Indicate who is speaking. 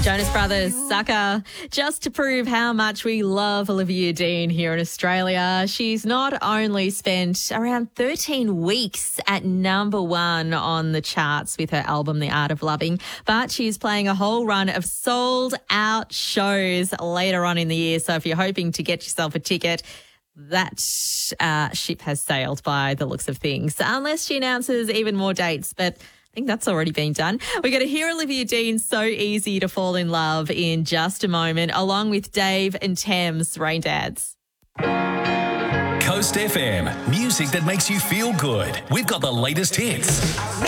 Speaker 1: Jonas Brothers, Sucker. Just to prove how much we love Olivia Dean here in Australia, she's not only spent around 13 weeks at number one on the charts with her album, The Art of Loving, but she's playing a whole run of sold-out shows later on in the year. So if you're hoping to get yourself a ticket, that ship has sailed by the looks of things, unless she announces even more dates, but I think that's already been done. We're going to hear Olivia Dean's So Easy to Fall in Love in just a moment, along with Dave and Thames, Rain Dads.
Speaker 2: Coast FM, music that makes you feel good. We've got the latest hits.